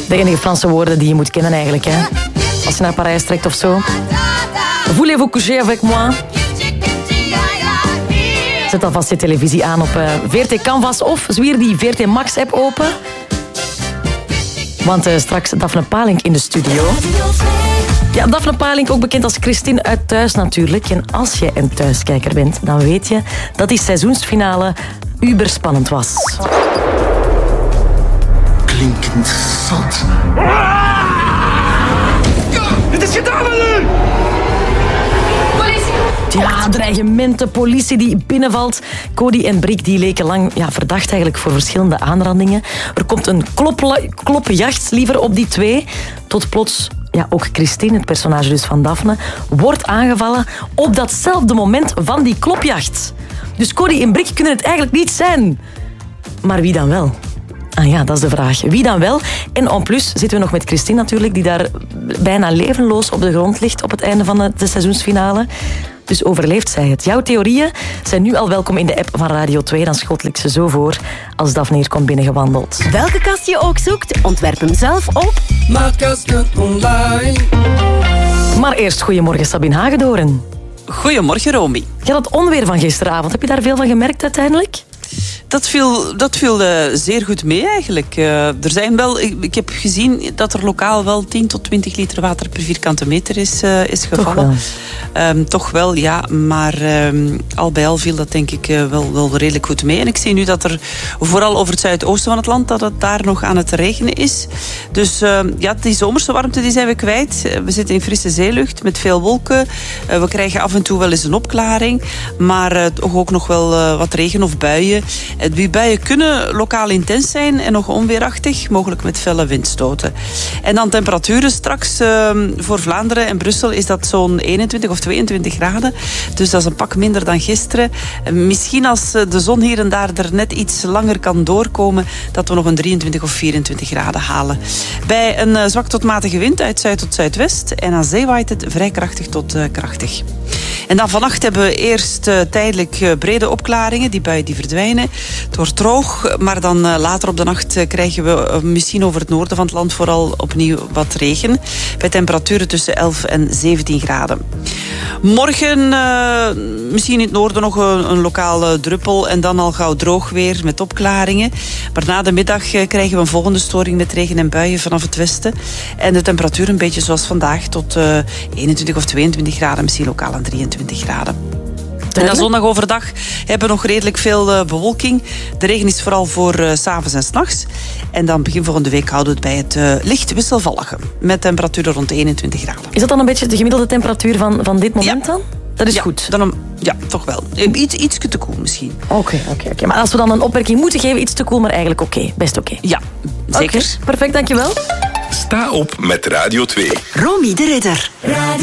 De enige Franse woorden die je moet kennen eigenlijk, hè. Als je naar Parijs trekt of zo. Voulez-vous coucher avec moi? Zet alvast je televisie aan op VRT Canvas of zwier die VRT Max app open. Want straks Daphne Palink in de studio. Ja, Daphne Palink, ook bekend als Christine uit Thuis natuurlijk. En als je een thuiskijker bent, dan weet je dat die seizoensfinale uberspannend was. Klinkend zat. Het is gedaan met u! Ja, dreigementen, politie die binnenvalt. Cody en Brik die leken lang verdacht eigenlijk voor verschillende aanrandingen. Er komt een klopjacht liever op die twee. Tot plots, ook Christine, het personage dus van Daphne, wordt aangevallen op datzelfde moment van die klopjacht. Dus Cody en Brik kunnen het eigenlijk niet zijn. Maar wie dan wel? Ah ja, dat is de vraag. Wie dan wel? En en plus zitten we nog met Christine natuurlijk, die daar bijna levenloos op de grond ligt op het einde van de seizoensfinale. Dus overleeft zij het? Jouw theorieën zijn nu al welkom in de app van Radio 2. Dan schotel ik ze zo voor als Daphne hier komt binnengewandeld. Welke kast je ook zoekt, ontwerp hem zelf op Maatkasten online. Maar eerst goedemorgen Sabine Hagedoorn. Goedemorgen Romy. Ja, dat onweer van gisteravond, heb je daar veel van gemerkt uiteindelijk? Dat viel zeer goed mee eigenlijk. Er zijn wel, ik heb gezien dat er lokaal wel 10 tot 20 liter water per vierkante meter is gevallen. Toch wel, ja. Maar al bij al viel dat denk ik wel redelijk goed mee. En ik zie nu dat er vooral over het zuidoosten van het land, dat het daar nog aan het regenen is. Dus die zomerse warmte die zijn we kwijt. We zitten in frisse zeelucht met veel wolken. We krijgen af en toe wel eens een opklaring. Maar ook nog wel wat regen of buien. Die buien kunnen lokaal intens zijn en nog onweerachtig, mogelijk met felle windstoten. En dan temperaturen straks voor Vlaanderen en Brussel is dat zo'n 21 of 22 graden. Dus dat is een pak minder dan gisteren. Misschien als de zon hier en daar er net iets langer kan doorkomen, dat we nog een 23 of 24 graden halen. Bij een zwak tot matige wind uit zuid tot zuidwest en aan zee waait het vrij krachtig tot krachtig. En dan vannacht hebben we eerst tijdelijk brede opklaringen. Die buien die verdwijnen. Het wordt droog, maar dan later op de nacht krijgen we misschien over het noorden van het land vooral opnieuw wat regen. Bij temperaturen tussen 11 en 17 graden. Morgen misschien in het noorden nog een lokale druppel en dan al gauw droog weer met opklaringen. Maar na de middag krijgen we een volgende storing met regen en buien vanaf het westen. En de temperatuur een beetje zoals vandaag tot 21 of 22 graden, misschien lokaal aan 23 graden. En dan zondag overdag hebben we nog redelijk veel bewolking. De regen is vooral voor 's avonds en 's nachts. En dan begin volgende week houden we het bij het licht wisselvallige. Met temperaturen rond 21 graden. Is dat dan een beetje de gemiddelde temperatuur van dit moment dan? Dat is goed. Ja, toch wel. Iets te koel misschien. Oké. Maar als we dan een opmerking moeten geven, iets te koel, maar eigenlijk oké. Best oké. Ja, zeker. Perfect, dankjewel. Sta op met Radio 2. Romy de Ridder.